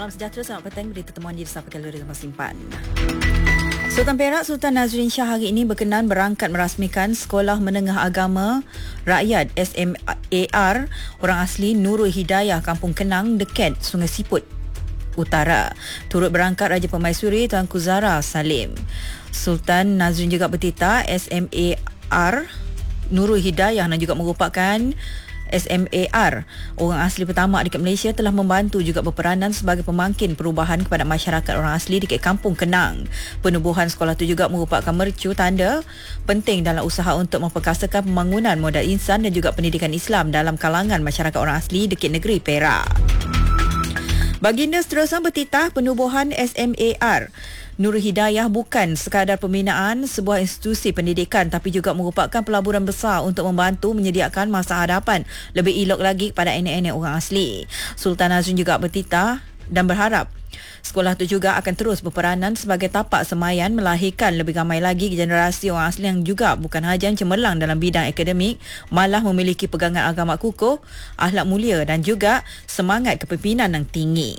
Salam sejahtera, selamat petang. Berita temuan disampaikan oleh Rahmat Simpan. Sultan Perak Sultan Nazrin Shah hari ini berkenan berangkat merasmikan Sekolah Menengah Agama Rakyat SMAR orang asli Nurul Hidayah Kampung Kenang dekat Sungai Siput Utara. Turut berangkat Raja Permaisuri Tuanku Zahra Salim. Sultan Nazrin juga bertitah SMAR Nurul Hidayah dan juga merupakan SMAR orang asli pertama dekat Malaysia telah membantu juga berperanan sebagai pemangkin perubahan kepada masyarakat orang asli dekat Kampung Kenang. Penubuhan sekolah itu juga merupakan mercu tanda penting dalam usaha untuk memperkasakan pembangunan modal insan dan juga pendidikan Islam dalam kalangan masyarakat orang asli dekat negeri Perak. Baginda seterusnya bertitah penubuhan SMAR Nurul Hidayah bukan sekadar pembinaan sebuah institusi pendidikan tapi juga merupakan pelaburan besar untuk membantu menyediakan masa hadapan lebih elok lagi kepada anak-anak orang asli. Sultan Nazrin juga bertitah dan berharap sekolah itu juga akan terus berperanan sebagai tapak semayan melahirkan lebih ramai lagi generasi orang asli yang juga bukan sahaja cemerlang dalam bidang akademik, malah memiliki pegangan agama kukuh, akhlak mulia dan juga semangat kepimpinan yang tinggi.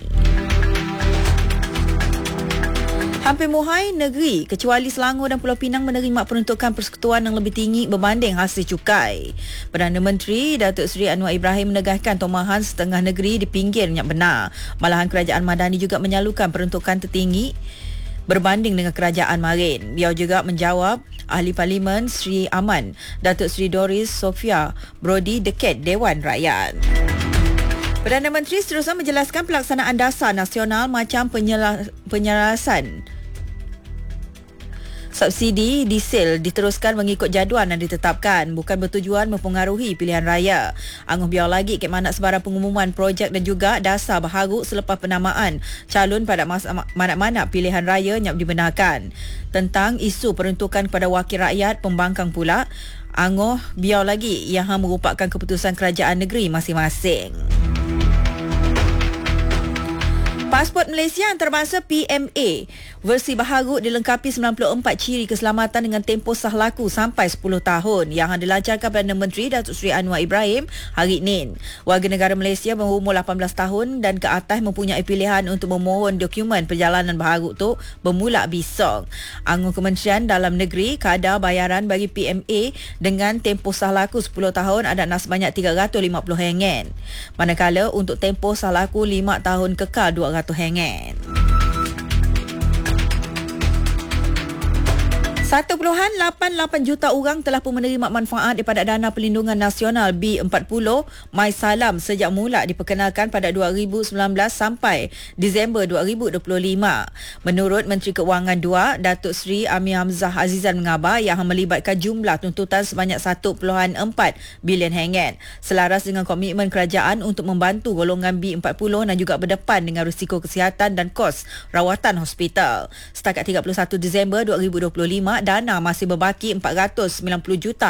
Hampir muhai negeri kecuali Selangor dan Pulau Pinang menerima peruntukan persekutuan yang lebih tinggi berbanding hasil cukai. Perdana Menteri Datuk Seri Anwar Ibrahim menegaskan tomahan setengah negeri di pinggir yang benar. Malahan Kerajaan Madani juga menyalurkan peruntukan tertinggi berbanding dengan Kerajaan Marin. Beliau juga menjawab Ahli Parlimen Sri Aman Datuk Seri Doris Sofia Brody dekat Dewan Rakyat. Perdana Menteri seterusnya menjelaskan pelaksanaan dasar nasional macam penyelarasan subsidi diesel diteruskan mengikut jadual yang ditetapkan, bukan bertujuan mempengaruhi pilihan raya. Angah biar lagi ke mana sebarang pengumuman projek dan juga dasar baharu selepas penamaan calon pada mana-mana pilihan raya yang dibenarkan. Tentang isu peruntukan kepada wakil rakyat pembangkang pula, angah biar lagi yang merupakan keputusan kerajaan negeri masing-masing. Pasport Malaysia antarabangsa PMA versi baharu dilengkapi 94 ciri keselamatan dengan tempoh sah laku sampai 10 tahun yang dilancarkan Perdana Menteri Datuk Seri Anwar Ibrahim hari ini. Warga negara Malaysia berumur 18 tahun dan ke atas mempunyai pilihan untuk memohon dokumen perjalanan baharu itu bermula besok. Anggur Kementerian Dalam Negeri kadar bayaran bagi PMA dengan tempoh sah laku 10 tahun adalah sebanyak RM350. Manakala untuk tempoh sah laku 5 tahun kekal RM200. 1.88 juta orang telah pun menerima manfaat daripada Dana Perlindungan Nasional B40 MySalam sejak mula diperkenalkan pada 2019 sampai Disember 2025. Menurut Menteri Keuangan 2, Datuk Seri Amir Hamzah Azizan mengabar yang melibatkan jumlah tuntutan sebanyak RM1.4 bilion selaras dengan komitmen kerajaan untuk membantu golongan B40 dan juga berdepan dengan risiko kesihatan dan kos rawatan hospital. Setakat 31 Disember 2025, dana masih berbaki RM490 juta.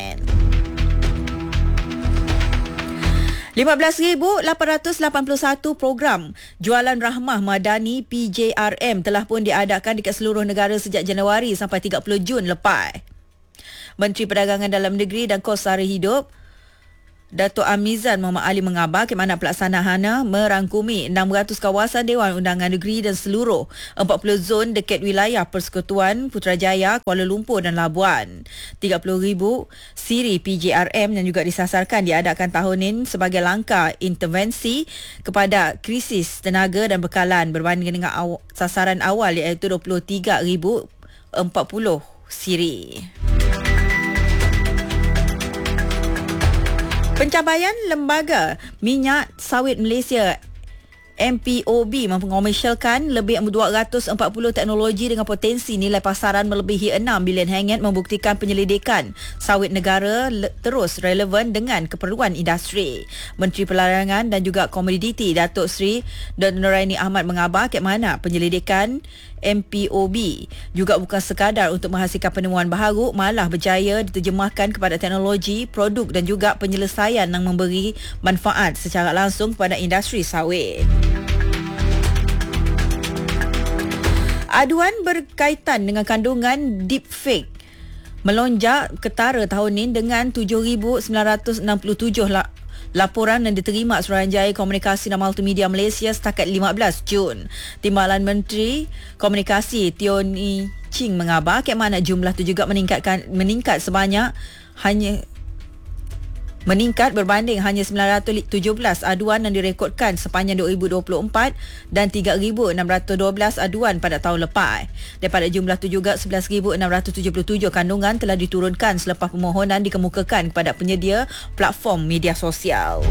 15,881 program jualan rahmah madani PJRM telah pun diadakan dekat seluruh negara sejak Januari sampai 30 Jun lepas. Menteri Perdagangan Dalam Negeri dan Kos Sara Hidup Datuk Amizan Muhammad Ali mengabar ke mana pelaksanaan merangkumi 600 kawasan Dewan Undangan Negeri dan seluruh 40 zon dekat wilayah Persekutuan Putrajaya, Kuala Lumpur dan Labuan. 30,000 siri PJRM yang juga disasarkan diadakan tahun ini sebagai langkah intervensi kepada krisis tenaga dan bekalan berbanding dengan sasaran awal iaitu 23,040 siri. Pencapaian Lembaga Minyak Sawit Malaysia MPOB mengomersialkan lebih 240 teknologi dengan potensi nilai pasaran melebihi RM6 bilion membuktikan penyelidikan sawit negara terus relevan dengan keperluan industri. Menteri Perdagangan dan juga Komoditi Datuk Seri Dr. Nuraini Ahmad mengabar ke mana penyelidikan MPOB juga bukan sekadar untuk menghasilkan penemuan baharu, malah berjaya diterjemahkan kepada teknologi, produk dan juga penyelesaian yang memberi manfaat secara langsung kepada industri sawit. Aduan berkaitan dengan kandungan deepfake melonjak ketara tahun ini dengan 7,967 laporan yang diterima Suruhanjaya Komunikasi dan Multimedia Malaysia setakat 15 Jun. Timbalan Menteri Komunikasi Tioni Ching mengabar kemana jumlah itu juga meningkat berbanding hanya 917 aduan yang direkodkan sepanjang 2024 dan 3,612 aduan pada tahun lepas. Daripada jumlah itu juga 11,677 kandungan telah diturunkan selepas permohonan dikemukakan kepada penyedia platform media sosial.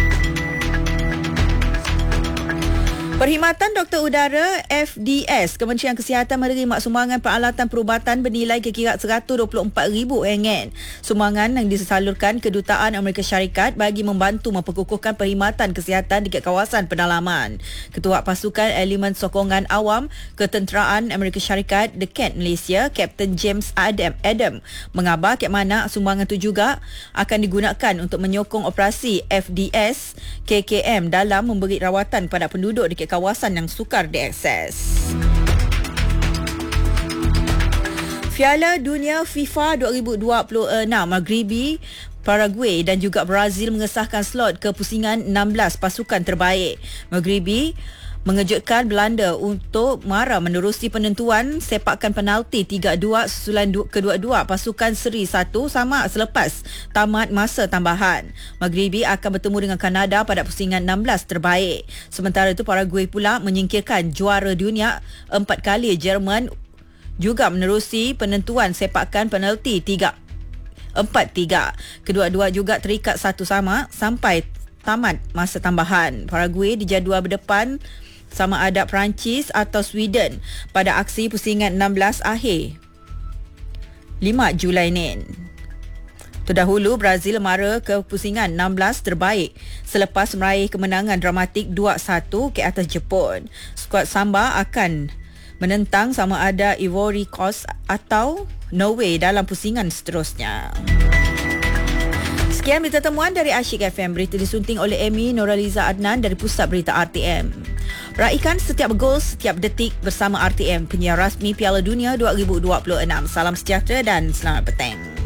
Perkhidmatan Doktor Udara FDS, Kementerian Kesihatan menerima sumbangan peralatan perubatan bernilai kira-kira RM124,000. Sumbangan yang disalurkan Kedutaan Amerika Syarikat bagi membantu memperkukuhkan perkhidmatan kesihatan di kawasan pedalaman. Ketua Pasukan Elemen Sokongan Awam Ketenteraan Amerika Syarikat dekat Malaysia, Kapten James Adam mengabar ke mana sumbangan itu juga akan digunakan untuk menyokong operasi FDS KKM dalam memberi rawatan kepada penduduk di kawasan yang sukar diakses. Piala Dunia FIFA 2026, Maghribi, Paraguay dan juga Brazil mengesahkan slot ke pusingan 16 pasukan terbaik. Maghribi mengejutkan Belanda untuk mara menerusi penentuan sepakan penalti 3-2 susulan kedua-dua pasukan seri 1 sama selepas tamat masa tambahan. Maghribi akan bertemu dengan Kanada pada pusingan 16 terbaik. Sementara itu Paraguay pula menyingkirkan juara dunia 4 kali Jerman juga menerusi penentuan sepakan penalti 4-3. Kedua-dua juga terikat 1 sama sampai tamat masa tambahan. Paraguay dijadual berdepan sama ada Perancis atau Sweden pada aksi pusingan 16 akhir 5 Julai ni. Terdahulu Brazil mara ke pusingan 16 terbaik selepas meraih kemenangan dramatik 2-1 ke atas Jepun. Skuad Samba akan menentang sama ada Ivory Coast atau Norway dalam pusingan seterusnya. Sekian berita temuan dari Asyik FM. Berita disunting oleh Amy Noraliza Adnan dari Pusat Berita RTM. Raikan setiap gol, setiap detik bersama RTM, penyiar rasmi Piala Dunia 2026. Salam sejahtera dan selamat petang.